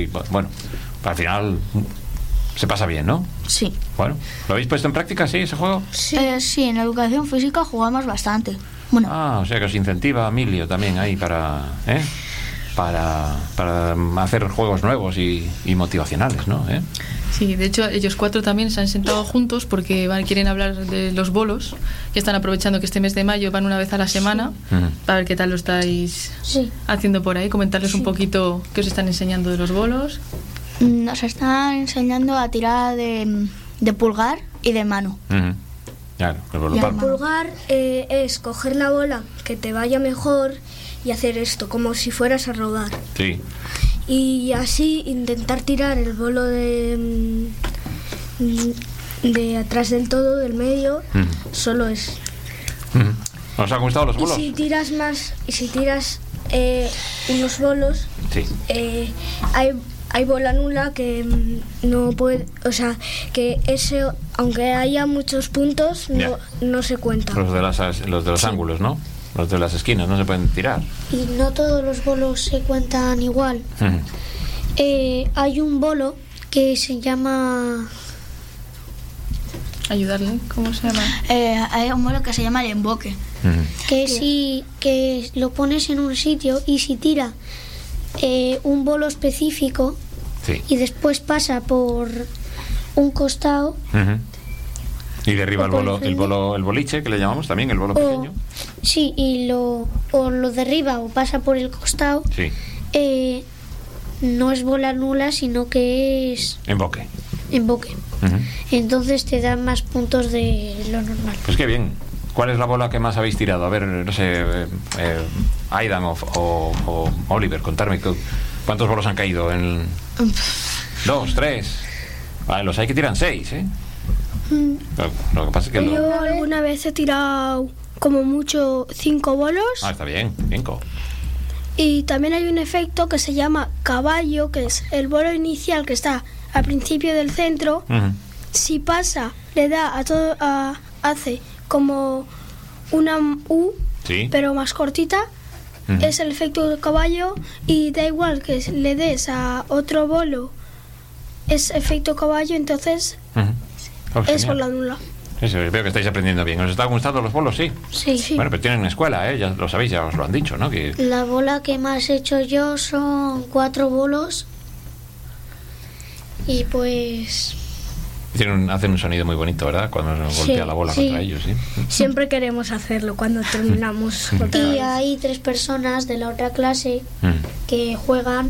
y bueno, al final se pasa bien, ¿no? Sí. Bueno, ¿lo habéis puesto en práctica, sí, ese juego? Sí, sí, en educación física jugamos bastante. Bueno. O sea que os incentiva Emilio también ahí para hacer juegos nuevos y motivacionales, ¿no? Sí, de hecho ellos 4 también se han sentado juntos porque quieren hablar de los bolos, que están aprovechando que este mes de mayo van una vez a la semana, para ver qué tal lo estáis haciendo por ahí, comentarles un poquito qué os están enseñando de los bolos. Nos están enseñando a tirar de pulgar y de mano. Claro, el pulgar es coger la bola que te vaya mejor y hacer esto, como si fueras a rodar. Sí. Y así intentar tirar el bolo de atrás del todo, del medio, solo es. ¿Os han gustado los bolos? Y si tiras unos bolos, hay bola nula que no puede, o sea, que ese, aunque haya muchos puntos, no se cuenta. Los de los ángulos, ¿no? Los de las esquinas no se pueden tirar. Y no todos los bolos se cuentan igual. Hay un bolo que se llama... Ayudarle, ¿cómo se llama? Hay un bolo que se llama el emboque. Que lo pones en un sitio y si tira un bolo específico y después pasa por un costado... Y derriba el boliche, que le llamamos también, el bolo pequeño. Sí, y lo derriba o pasa por el costado. Sí. No es bola nula, sino que es... Emboque. Entonces te dan más puntos de lo normal. Pues qué bien. ¿Cuál es la bola que más habéis tirado? A ver, no sé, Aidan o Oliver, contarme, ¿cuántos bolos han caído? 2, 3. Vale, los hay que tiran 6, ¿eh? Lo que pasa es que yo alguna vez he tirado como mucho 5 bolos. Está bien, 5. Y también hay un efecto que se llama caballo, que es el bolo inicial que está al principio del centro. Si pasa, le da a todo, hace como una U, pero más cortita. Es el efecto del caballo, y da igual que le des a otro bolo, es efecto caballo, entonces es bola nula. Eso, veo que estáis aprendiendo bien. ¿Os están gustando los bolos? Sí. Bueno, pero tienen escuela, ya lo sabéis, ya os lo han dicho, ¿no? Que... La bola que más he hecho yo son 4 bolos. Y pues... Hacen un sonido muy bonito, ¿verdad? Cuando golpea la bola contra ellos, ¿sí? Siempre queremos hacerlo cuando terminamos. Y hay 3 personas de la otra clase que juegan.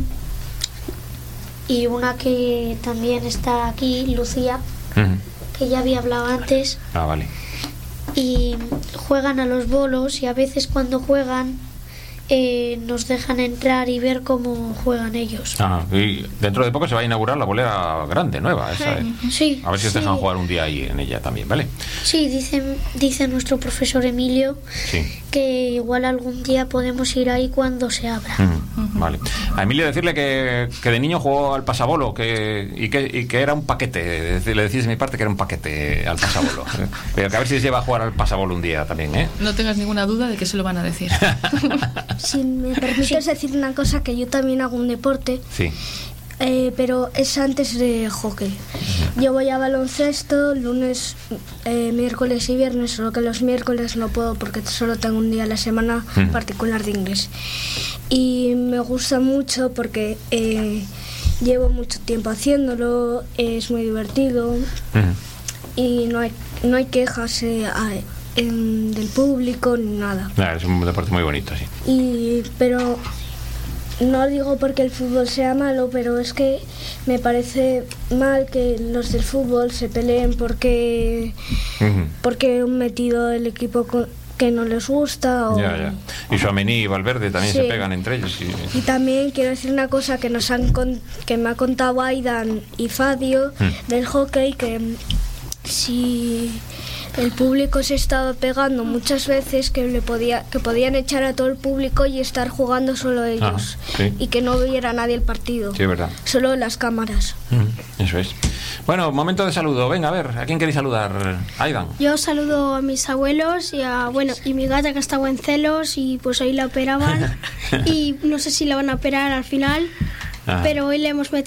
Y una que también está aquí, Lucía, que ya había hablado antes. Vale. Y juegan a los bolos, y a veces cuando juegan nos dejan entrar y ver cómo juegan ellos. Y dentro de poco se va a inaugurar la bolera grande, nueva. Esa, sí. A ver si os dejan jugar un día ahí en ella también, ¿vale? Sí, dice nuestro profesor Emilio que igual algún día podemos ir ahí cuando se abra. Vale. A Emilio decirle que de niño jugó al pasabolo y que era un paquete. Le decís de mi parte que era un paquete al pasabolo. Pero que a ver si se lleva a jugar al pasabolo un día también, ¿eh? No tengas ninguna duda de que se lo van a decir. Si me permites decir una cosa, que yo también hago un deporte. Sí. Pero es antes de hockey. Yo voy a baloncesto lunes, miércoles y viernes, solo que los miércoles no puedo porque solo tengo un día a la semana particular de inglés. Y me gusta mucho porque llevo mucho tiempo haciéndolo, es muy divertido y no hay quejas del público ni nada. Es un deporte muy bonito, sí. Pero no digo porque el fútbol sea malo, pero es que me parece mal que los del fútbol se peleen porque han metido el equipo que no les gusta. Y Tchouaméni y Valverde también se pegan entre ellos. Y también quiero decir una cosa que me ha contado Aidan y Fadio del hockey, que si el público se estaba pegando muchas veces, que podían echar a todo el público y estar jugando solo ellos, y que no viera nadie el partido. Sí, es verdad. Solo las cámaras. Eso es. Bueno, momento de saludo. Venga, a ver, ¿a quién queréis saludar? Aidan. Yo saludo a mis abuelos y mi gata, que estaba en celos, y pues hoy la operaban y no sé si la van a operar al final, pero hoy le hemos metido